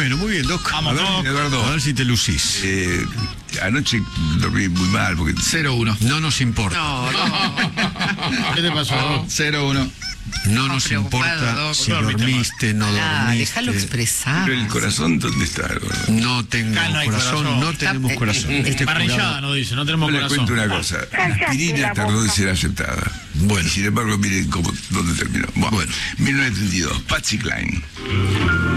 Bueno, muy bien, Doc. Vamos, Doc. Eduardo. A ver si te lucís. Anoche dormí muy mal porque 0-1. No nos importa. No, no. ¿Qué te pasó? 0-1. No nos preocupado, importa Doc. si Dormiste dormiste, no Ah, dormiste. déjalo expresar. pero el corazón, ¿dónde está? Eduardo? No tengo Acá no hay corazón, corazón. no tenemos corazón. Este Parrillada, jurado- no dice, no Yo tenemos les corazón. cuento una cosa. La aspirina tardó en ser aceptada. Bueno. Y sin embargo, miren dónde terminó. Bueno, 1932, Patsy Cline.